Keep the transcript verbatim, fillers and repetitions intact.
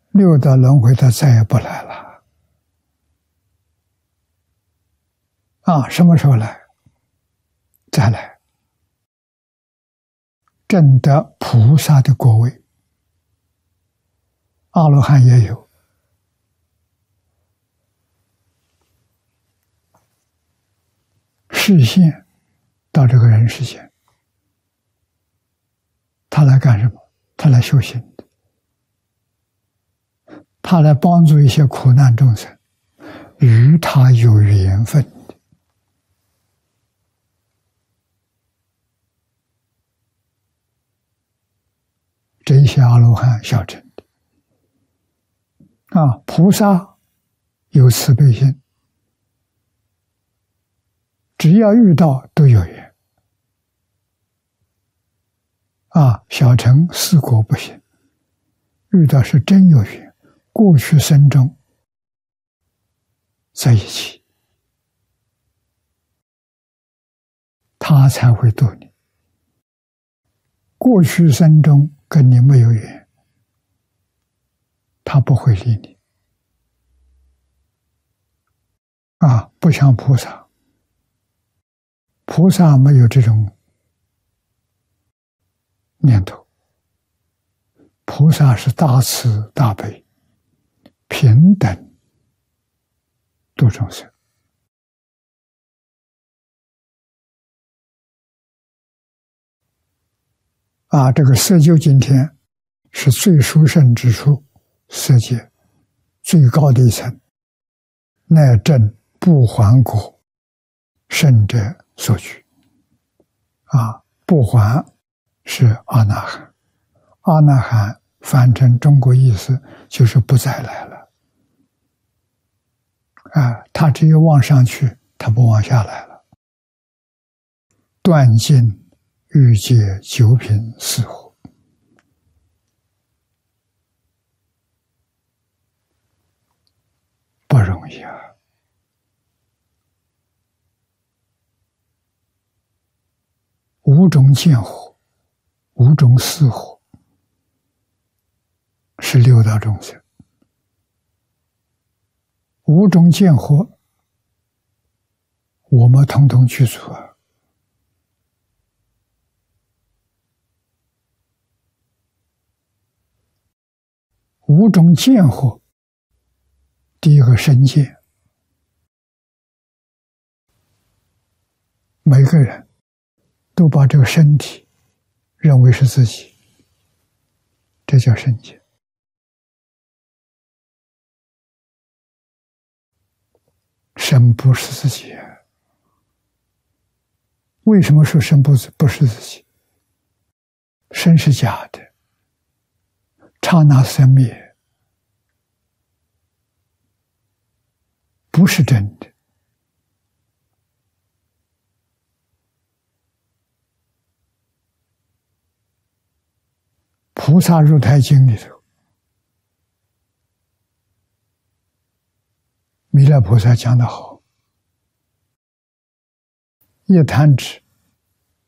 六道轮回他再也不来了。啊，什么时候来？再来证得菩萨的果位，阿罗汉也有。视线到这个人世间，他来干什么？他来修行的，他来帮助一些苦难众生，与他有缘分的。这一些阿罗汉小乘的啊，菩萨有慈悲心，只要遇到都有缘。啊，小乘四果不行，遇到是真有缘，过去生中在一起，他才会度你。过去生中跟你没有缘，他不会理你。啊，不像菩萨，菩萨没有这种念头。菩萨是大慈大悲，平等度众生。啊，这个色究竟天是最殊胜之处，色界最高的一层，乃证不还果圣者所居。啊，不还是阿那含，阿那含翻成中国意思就是不再来了。啊，他只有往上去，他不往下来了。断尽欲界九品四火，不容易啊！五种见火，五种四火，是六道众生。五种见火，我们统统去除啊！五种见火，第一个身见，每个人都把这个身体认为是自己，这叫身见。身不是自己，为什么说身不不是自己？身是假的，刹那生灭，不是真的。菩萨入胎经里头，弥勒菩萨讲得好：一弹指